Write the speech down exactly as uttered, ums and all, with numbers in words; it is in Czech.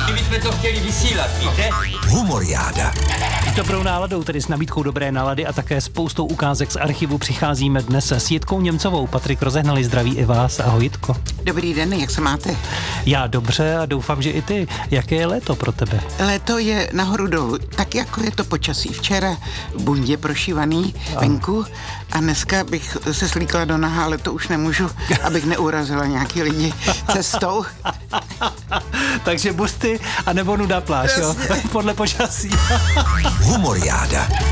My jsme to chtěli vysílat, víte? Humoriáda. S dobrou náladou, tedy s nabídkou dobré nálady a také spoustou ukázek z archivu přicházíme dnes s Jitkou Němcovou. Patrik Rozehnalý zdraví i vás. Ahoj, Jitko. Dobrý den, jak se máte? Já dobře a doufám, že i ty. Jaké je léto pro tebe? Léto je nahoru dolů, tak jako je to počasí. Včera bundě prošívaný venku a dneska bych se slíkla do naha, ale to už nemůžu, abych neurazila nějaký lidi cestou. Takže busty a nebo nuda pláž, jo? Podle počasí. Humoriáda.